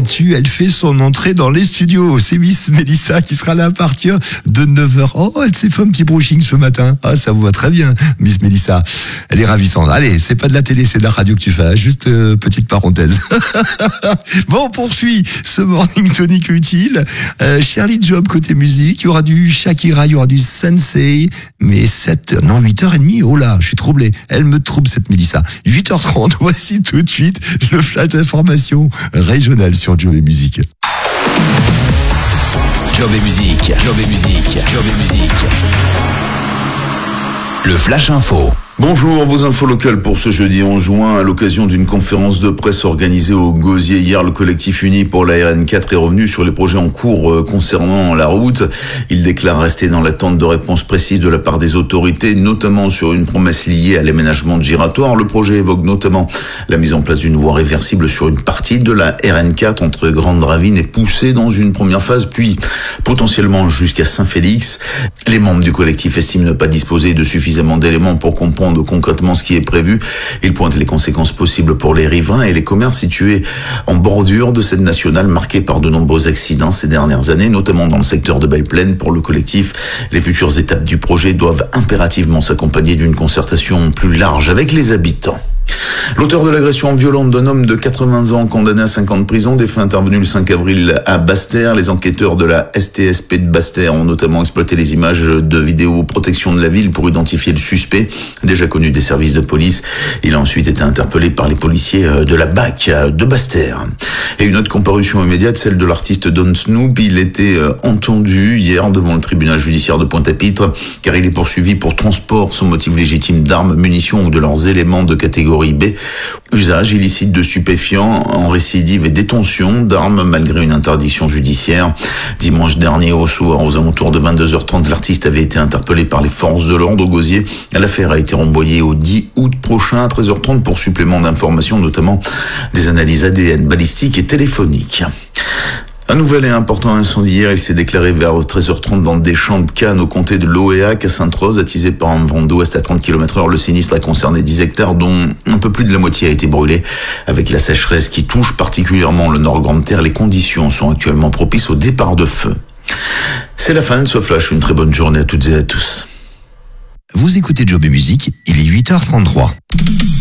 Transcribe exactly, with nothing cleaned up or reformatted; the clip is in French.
savais-tu, elle fait son entrée dans les studios. C'est Miss Mélissa qui sera là à partir de neuf heures. Oh, elle s'est fait un petit brushing ce matin. Ah, ça vous va très bien, Miss Mélissa. Elle est ravissante. Allez, c'est pas de la télé, c'est de la radio que tu fais. Juste euh, petite parenthèse. Bon, on poursuit ce Morning Tonic utile. Euh, Charlie Job côté musique. Il y aura du Shakira, il y aura du Sensei. Mais sept, non, huit heures trente. Oh là, je suis troublé. Elle me trouble cette Mélissa. huit heures trente, voici tout de suite le flash d'information régionale sur Job et Musique. Job et Musique, Job et Musique, Job et Musique. Le Flash Info. Bonjour, vos infos locales pour ce jeudi onze juin. À l'occasion d'une conférence de presse organisée au Gosier hier, le collectif uni pour la R N quatre est revenu sur les projets en cours concernant la route. Il déclare rester dans l'attente de réponses précises de la part des autorités, notamment sur une promesse liée à l'aménagement de giratoire. Le projet évoque notamment la mise en place d'une voie réversible sur une partie de la R N quatre entre Grande-Ravine et Poussé dans une première phase, puis potentiellement jusqu'à Saint-Félix. Les membres du collectif estiment ne pas disposer de suffisamment d'éléments pour comprendre concrètement ce qui est prévu. Il pointe les conséquences possibles pour les riverains et les commerces situés en bordure de cette nationale marquée par de nombreux accidents ces dernières années, notamment dans le secteur de Belle-Plaine. Pour le collectif, les futures étapes du projet doivent impérativement s'accompagner d'une concertation plus large avec les habitants. L'auteur de l'agression violente d'un homme de quatre-vingts ans condamné à cinq ans de prison, des faits intervenus le cinq avril à Basse-Terre. Les enquêteurs de la S T S P de Basse-Terre ont notamment exploité les images de vidéoprotection de la ville pour identifier le suspect, déjà connu des services de police. Il a ensuite été interpellé par les policiers de la B A C de Basse-Terre. Et une autre comparution immédiate, celle de l'artiste Don Snoop. Il était entendu hier devant le tribunal judiciaire de Pointe-à-Pitre, car il est poursuivi pour transport sans motif légitime d'armes, munitions ou de leurs éléments de catégorie B, usage illicite de stupéfiants en récidive et détention d'armes malgré une interdiction judiciaire. Dimanche dernier au soir, aux alentours de vingt-deux heures trente, l'artiste avait été interpellé par les forces de l'ordre au Gosier. L'affaire a été renvoyée au dix août prochain à treize heures trente pour supplément d'informations, notamment des analyses A D N balistiques et téléphoniques. Un nouvel et important incendie hier, il s'est déclaré vers treize heures trente dans des champs de canne au comté de Loéac à Sainte-Rose, attisé par un vent d'ouest à trente kilomètres heure. Le sinistre a concerné dix hectares dont un peu plus de la moitié a été brûlé. Avec la sécheresse qui touche particulièrement le Nord Grande-Terre, les conditions sont actuellement propices au départ de feu. C'est la fin de ce flash. Une très bonne journée à toutes et à tous. Vous écoutez Job et Musique, il est huit heures trente-trois.